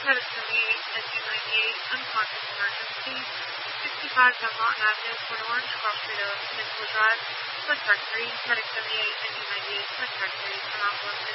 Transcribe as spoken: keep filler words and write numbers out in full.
Medic seventy-eight, engine ninety-eight, unconscious emergency, sixty-five Dunlawton Avenue, Port Orange, cross street of Peninsula Drive, contact three, Medic seventy-eight, engine ninety-eight, contact three, from ambulance.